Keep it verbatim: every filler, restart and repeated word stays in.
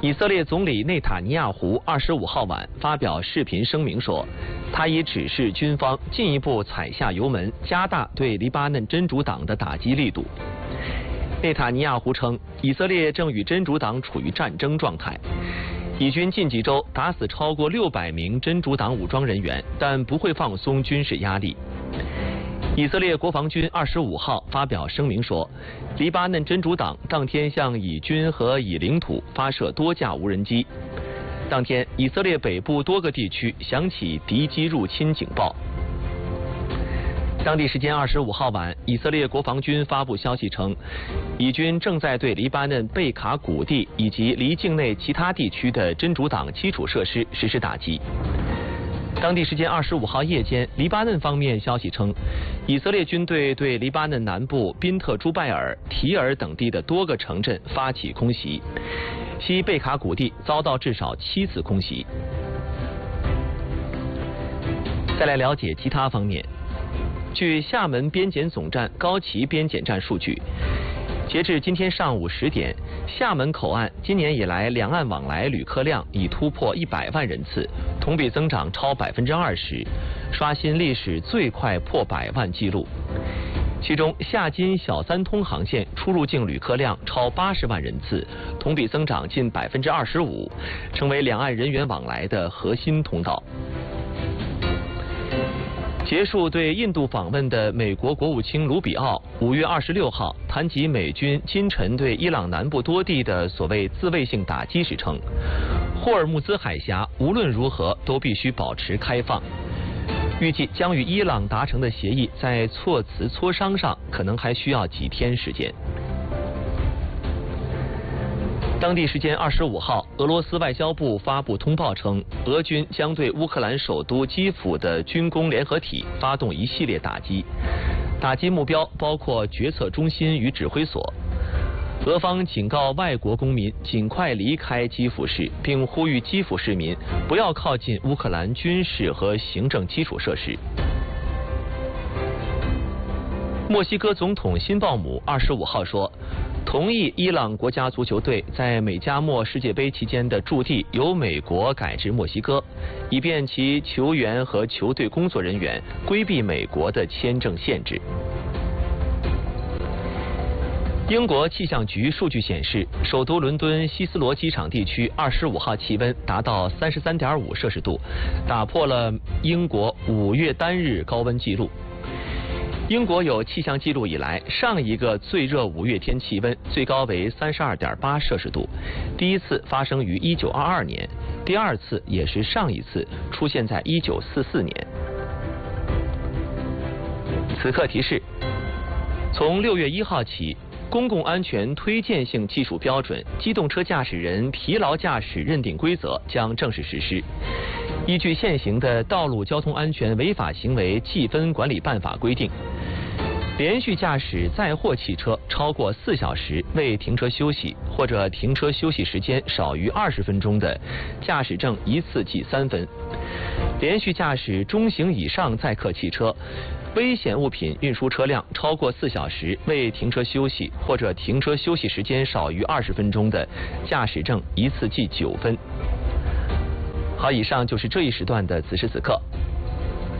以色列总理内塔尼亚胡二十五号晚发表视频声明说，他已指示军方进一步踩下油门，加大对黎巴嫩真主党的打击力度。内塔尼亚胡称，以色列正与真主党处于战争状态，以军近几周打死超过六百名真主党武装人员，但不会放松军事压力。以色列国防军二十五号发表声明说，黎巴嫩真主党当天向以军和以领土发射多架无人机。当天，以色列北部多个地区响起敌机入侵警报。当地时间二十五号晚，以色列国防军发布消息称，以军正在对黎巴嫩贝卡谷地以及离境内其他地区的真主党基础设施实施打击。当地时间二十五号夜间，黎巴嫩方面消息称，以色列军队对黎巴嫩南部宾特朱拜尔、提尔等地的多个城镇发起空袭，西贝卡谷地遭到至少七次空袭。再来了解其他方面，据厦门边检总站高崎边检站数据，截至今天上午十点，厦门口岸今年以来两岸往来旅客量已突破一百万人次，同比增长超百分之二十，刷新历史最快破百万纪录。其中，厦金小三通航线出入境旅客量超八十万人次，同比增长近百分之二十五，成为两岸人员往来的核心通道。结束对印度访问的美国国务卿卢比奥五月二十六号谈及美军今晨对伊朗南部多地的所谓自卫性打击时称，霍尔木兹海峡无论如何都必须保持开放，预计将与伊朗达成的协议在措辞磋商上可能还需要几天时间。当地时间二十五号，俄罗斯外交部发布通报称，俄军将对乌克兰首都基辅的军工联合体发动一系列打击，打击目标包括决策中心与指挥所。俄方警告外国公民尽快离开基辅市，并呼吁基辅市民不要靠近乌克兰军事和行政基础设施。墨西哥总统辛鲍姆二十五号说，同意伊朗国家足球队在美加墨世界杯期间的驻地由美国改至墨西哥，以便其球员和球队工作人员规避美国的签证限制。英国气象局数据显示，首都伦敦希斯罗机场地区二十五号气温达到三十三点五摄氏度，打破了英国五月单日高温纪录。英国有气象记录以来上一个最热五月天气温最高为三十二点八摄氏度，第一次发生于一九二二年，第二次也是上一次出现在一九四四年。此刻提示：从六月一号起，公共安全推荐性技术标准机动车驾驶人疲劳驾驶认定规则将正式实施。依据现行的《道路交通安全违法行为记分管理办法》规定，连续驾驶载货汽车超过四小时未停车休息，或者停车休息时间少于二十分钟的，驾驶证一次记三分；连续驾驶中型以上载客汽车、危险物品运输车辆超过四小时未停车休息，或者停车休息时间少于二十分钟的，驾驶证一次记九分。好，以上就是这一时段的此时此刻。